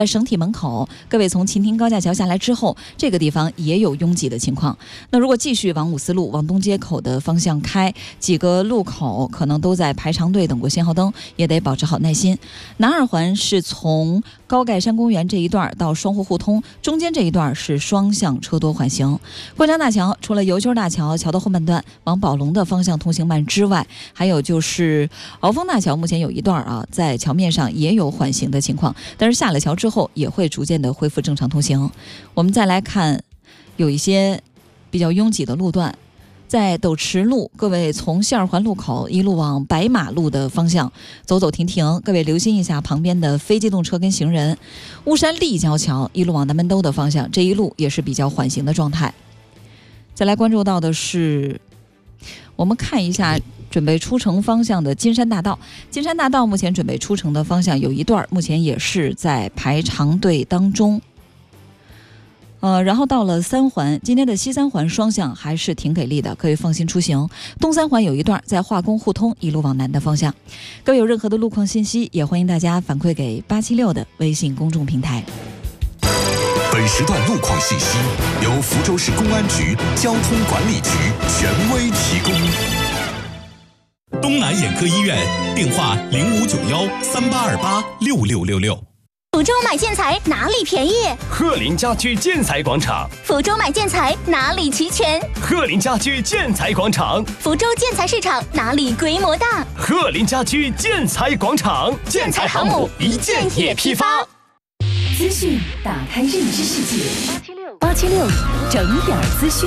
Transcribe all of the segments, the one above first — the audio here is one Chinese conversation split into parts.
在省体门口，各位从秦亭高架桥下来之后，这个地方也有拥挤的情况。那如果继续往五四路、往东街口的方向开，几个路口可能都在排长队等过信号灯，也得保持好耐心。南二环是从高盖山公园这一段到双湖互通，中间这一段是双向车多缓行。关张大桥除了邮圈大桥桥的后半段往宝龙的方向通行慢之外，还有就是鳌峰大桥，目前有一段在桥面上也有缓行的情况，但是下了桥之后也会逐渐的恢复正常通行。我们再来看有一些比较拥挤的路段，在斗池路，各位从西二环路口一路往白马路的方向走走停停，各位留心一下旁边的非机动车跟行人。巫山立交桥一路往南门兜的方向，这一路也是比较缓行的状态。再来关注到的是，我们看一下准备出城方向的金山大道。金山大道目前准备出城的方向有一段，目前也是在排长队当中。然后到了三环，今天的西三环双向还是挺给力的，可以放心出行。东三环有一段在化工互通一路往南的方向。各位有任何的路况信息，也欢迎大家反馈给876的微信公众平台。 本时段路况信息由福州市公安局交通管理局权威提供。 东南眼科医院电话059138286666。 福州买建材哪里便宜？ 鹤林家居建材广场。 福州买建材哪里齐全？ 鹤林家居建材广场。 福州建材市场哪里规模大？ 鹤林家居建材广场。 建材航母一建也批发。 资讯打开认知世界，876整点资讯。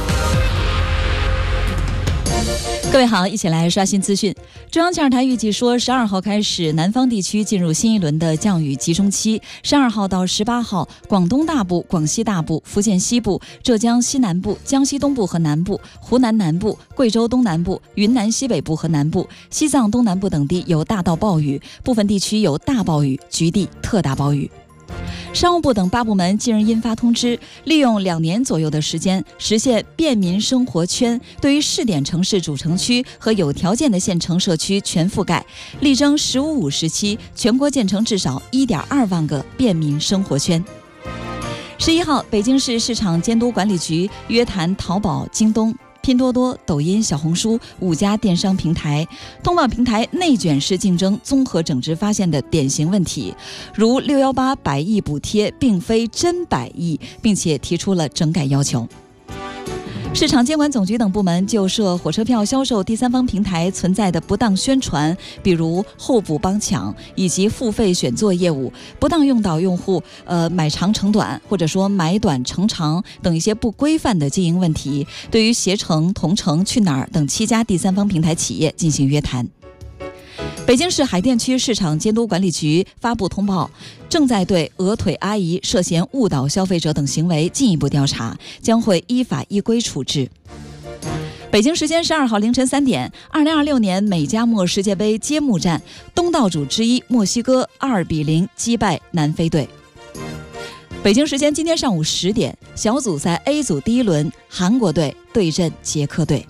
各位好，一起来刷新资讯。中央气象台预计说，12号开始，南方地区进入新一轮的降雨集中期。12号到18号，广东大部、广西大部、福建西部、浙江西南部、江西东部和南部、湖南南部、贵州东南部、云南西北部和南部、西藏东南部等地有大到暴雨，部分地区有大暴雨，局地特大暴雨。商务部等8部门近日印发通知，利用2年左右的时间，实现便民生活圈对于试点城市主城区和有条件的县城社区全覆盖，力争15-5时期全国建成至少1.2万个便民生活圈。11号，北京市市场监督管理局约谈淘宝、京东、拼多多、抖音、小红书5家电商平台，通报平台内卷式竞争综合整治发现的典型问题，如618百亿补贴并非真100亿，并且提出了整改要求。市场监管总局等部门就涉火车票销售第三方平台存在的不当宣传，比如候补帮抢以及付费选座业务，不当诱导用户买长乘短，或者说买短乘长等一些不规范的经营问题，对于携程、同程、去哪儿等7家第三方平台企业进行约谈。北京市海淀区市场监督管理局发布通报，正在对鹅腿阿姨涉嫌误导消费者等行为进一步调查，将会依法依规处置。北京时间12号凌晨3点，2026年美加墨世界杯揭幕战，东道主之一墨西哥2-0击败南非队。北京时间今天上午10点，小组赛 A 组第1轮，韩国队对阵捷克队。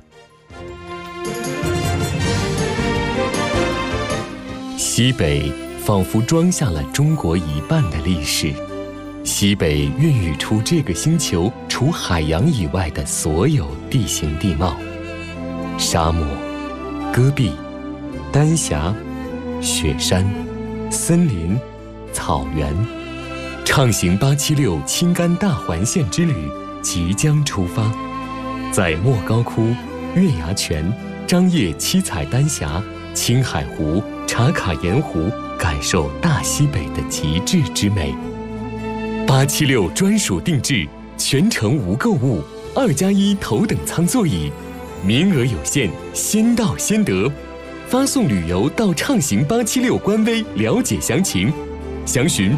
西北仿佛装下了中国一半的历史，西北孕育出这个星球除海洋以外的所有地形地貌：沙漠、戈壁、丹霞、雪山、森林、草原。畅行876青甘大环线之旅即将出发，在莫高窟、月牙泉、张掖七彩丹霞、青海湖、茶卡盐湖，感受大西北的极致之美。876专属定制，全程无购物，2+1头等舱座椅，名额有限，先到先得。发送旅游到畅行876官微了解详情，详询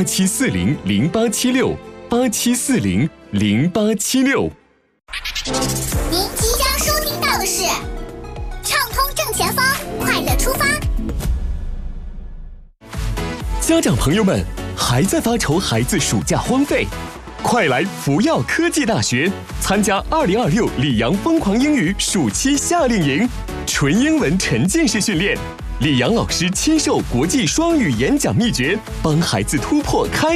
87400876，87400876。 您即将收听到的是畅通正前方，快乐出发。 家长朋友们，还在发愁孩子暑假荒废？快来福耀科技大学参加2026里昂疯狂英语暑期夏令营，纯英文沉浸式训练，李阳老师亲授国际双语演讲秘诀，帮孩子突破开